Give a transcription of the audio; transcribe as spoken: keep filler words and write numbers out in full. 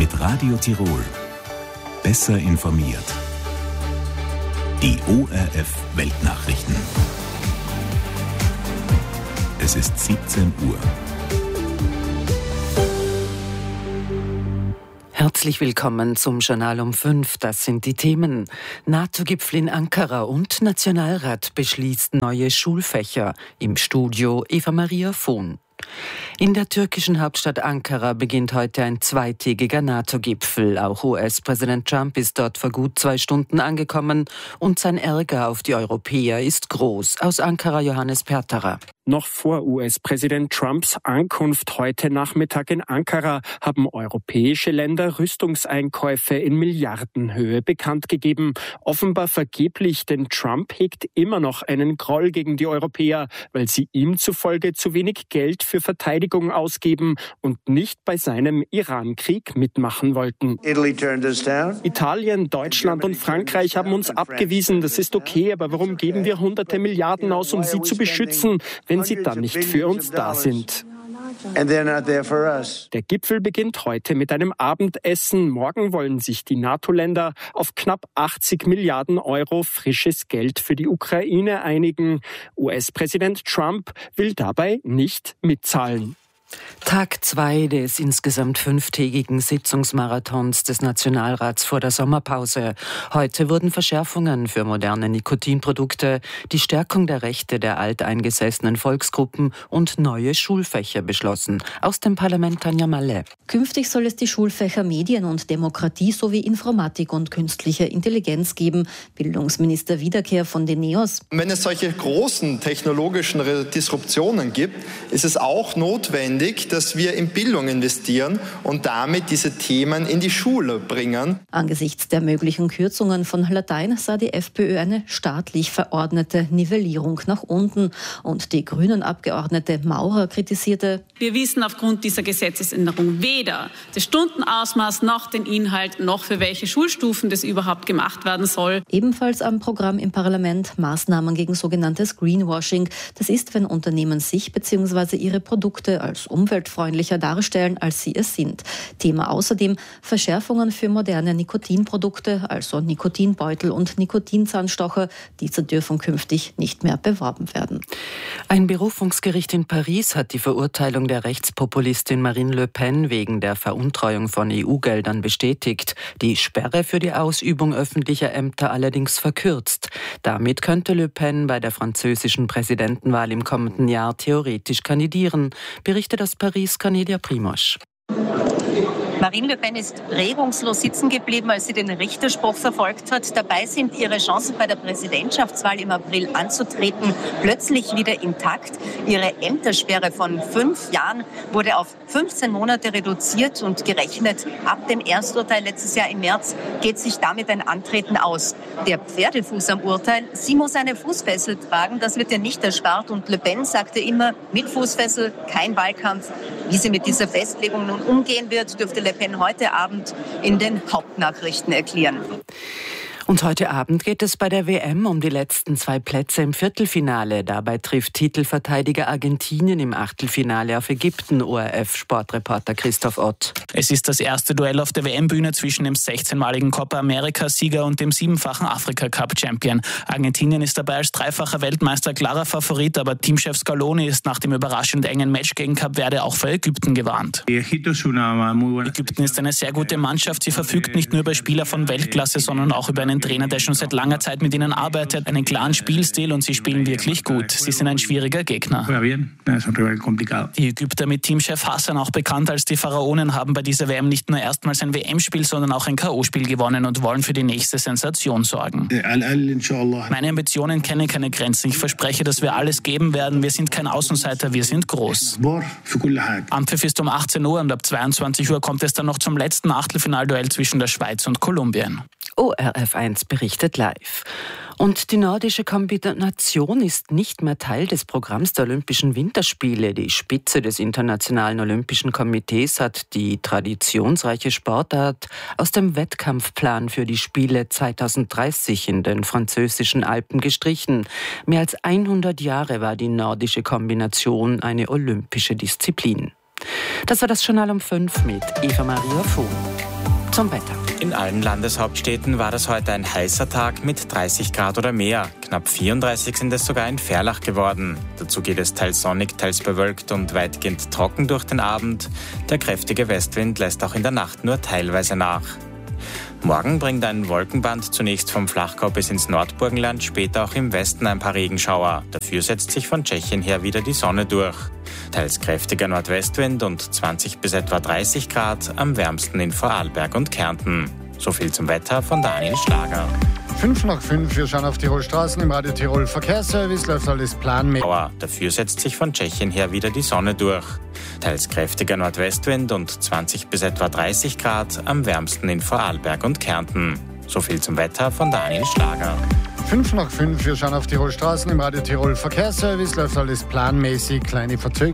mit Radio Tirol. Besser informiert. Die O R F Weltnachrichten. Es ist siebzehn Uhr. Herzlich willkommen zum Journal um fünf. Das sind die Themen. NATO-Gipfel in Ankara und Nationalrat beschließt neue Schulfächer. Im Studio Eva Maria Vohn. In der türkischen Hauptstadt Ankara beginnt heute ein zweitägiger NATO-Gipfel. Auch U S-Präsident Trump ist dort vor gut zwei Stunden angekommen und sein Ärger auf die Europäer ist groß. Aus Ankara Johannes Perterer. Noch vor U S-Präsident Trumps Ankunft heute Nachmittag in Ankara haben europäische Länder Rüstungseinkäufe in Milliardenhöhe bekannt gegeben. Offenbar vergeblich, denn Trump hegt immer noch einen Groll gegen die Europäer, weil sie ihm zufolge zu wenig Geld für Verteidigung ausgeben und nicht bei seinem Iran-Krieg mitmachen wollten. Italien, Deutschland und Frankreich haben uns abgewiesen. Das ist okay, aber warum geben wir hunderte Milliarden aus, um sie zu beschützen, wenn sie dann nicht für uns da sind? Der Gipfel beginnt heute mit einem Abendessen. Morgen wollen sich die NATO-Länder auf knapp achtzig Milliarden Euro frisches Geld für die Ukraine einigen. U S-Präsident Trump will dabei nicht mitzahlen. Tag zwei des insgesamt fünftägigen Sitzungsmarathons des Nationalrats vor der Sommerpause. Heute wurden Verschärfungen für moderne Nikotinprodukte, die Stärkung der Rechte der alteingesessenen Volksgruppen und neue Schulfächer beschlossen. Aus dem Parlament Tanja Malle. Künftig soll es die Schulfächer Medien und Demokratie sowie Informatik und künstliche Intelligenz geben. Bildungsminister Wiederkehr von den NEOS. Wenn es solche großen technologischen Disruptionen gibt, ist es auch notwendig, dass wir in Bildung investieren und damit diese Themen in die Schule bringen. Angesichts der möglichen Kürzungen von Latein sah die FPÖ eine staatlich verordnete Nivellierung nach unten. Und die Grünen-Abgeordnete Maurer kritisierte: Wir wissen aufgrund dieser Gesetzesänderung weder das Stundenausmaß noch den Inhalt, noch für welche Schulstufen das überhaupt gemacht werden soll. Ebenfalls am Programm im Parlament Maßnahmen gegen sogenanntes Greenwashing. Das ist, wenn Unternehmen sich bzw. ihre Produkte als umweltfreundlicher darstellen, als sie es sind. Thema außerdem Verschärfungen für moderne Nikotinprodukte, also Nikotinbeutel und Nikotinzahnstocher. Diese dürfen künftig nicht mehr beworben werden. Ein Berufungsgericht in Paris hat die Verurteilung der Rechtspopulistin Marine Le Pen wegen der Veruntreuung von E U-Geldern bestätigt. Die Sperre für die Ausübung öffentlicher Ämter allerdings verkürzt. Damit könnte Le Pen bei der französischen Präsidentenwahl im kommenden Jahr theoretisch kandidieren, berichtet aus Paris Cornelia Primosch. Marine Le Pen ist regungslos sitzen geblieben, als sie den Richterspruch verfolgt hat. Dabei sind ihre Chancen bei der Präsidentschaftswahl im April anzutreten plötzlich wieder intakt. Ihre Ämtersperre von fünf Jahren wurde auf fünfzehn Monate reduziert und gerechnet ab dem Ersturteil letztes Jahr im März geht sich damit ein Antreten aus. Der Pferdefuß am Urteil: sie muss eine Fußfessel tragen, das wird ihr nicht erspart. Und Le Pen sagte immer, mit Fußfessel kein Wahlkampf. Wie sie mit dieser Festlegung nun umgehen wird, dürfte Le Pen heute Abend in den Hauptnachrichten erklären. Und heute Abend geht es bei der W M um die letzten zwei Plätze im Viertelfinale. Dabei trifft Titelverteidiger Argentinien im Achtelfinale auf Ägypten. O R F-Sportreporter Christoph Ott. Es ist das erste Duell auf der W M-Bühne zwischen dem sechzehnmaligen Copa America-Sieger und dem siebenfachen Afrika-Cup-Champion. Argentinien ist dabei als dreifacher Weltmeister klarer Favorit, aber Teamchef Scaloni ist nach dem überraschend engen Match gegen Kap Verde auch für Ägypten gewarnt. Ägypten ist eine sehr gute Mannschaft. Sie verfügt nicht nur über Spieler von Weltklasse, sondern auch über einen Trainer, der schon seit langer Zeit mit ihnen arbeitet, einen klaren Spielstil und sie spielen wirklich gut. Sie sind ein schwieriger Gegner. Die Ägypter mit Teamchef Hassan, auch bekannt als die Pharaonen, haben bei dieser W M nicht nur erstmals ein W M-Spiel, sondern auch ein K O-Spiel gewonnen und wollen für die nächste Sensation sorgen. Meine Ambitionen kennen keine Grenzen. Ich verspreche, dass wir alles geben werden. Wir sind kein Außenseiter, wir sind groß. Anpfiff ist um achtzehn Uhr und ab zweiundzwanzig Uhr kommt es dann noch zum letzten Achtelfinalduell zwischen der Schweiz und Kolumbien. O R F eins berichtet live. Und die nordische Kombination ist nicht mehr Teil des Programms der Olympischen Winterspiele. Die Spitze des Internationalen Olympischen Komitees hat die traditionsreiche Sportart aus dem Wettkampfplan für die Spiele zweitausenddreißig in den französischen Alpen gestrichen. Mehr als hundert Jahre war die nordische Kombination eine olympische Disziplin. Das war das Journal um fünf mit Eva Maria Vohn. zum Wetter. In allen Landeshauptstädten war das heute ein heißer Tag mit dreißig Grad oder mehr. Knapp vierunddreißig sind es sogar in Verlach geworden. Dazu geht es teils sonnig, teils bewölkt und weitgehend trocken durch den Abend. Der kräftige Westwind lässt auch in der Nacht nur teilweise nach. Morgen bringt ein Wolkenband zunächst vom Flachgau bis ins Nordburgenland, später auch im Westen ein paar Regenschauer. Dafür setzt sich von Tschechien her wieder die Sonne durch. Teils kräftiger Nordwestwind und zwanzig bis etwa dreißig Grad, am wärmsten in Vorarlberg und Kärnten. So viel zum Wetter von Daniel Schlager. Fünf nach fünf, wir schauen auf Tirol Straßen im Radio Tirol Verkehrsservice, läuft alles planmäßig. Dafür setzt sich von Tschechien her wieder die Sonne durch. Teils kräftiger Nordwestwind und zwanzig bis etwa dreißig Grad, am wärmsten in Vorarlberg und Kärnten. So viel zum Wetter von Daniel Schlager. Fünf nach fünf, wir schauen auf Tirol Straßen im Radio Tirol Verkehrsservice, läuft alles planmäßig, kleine Verzögerungen.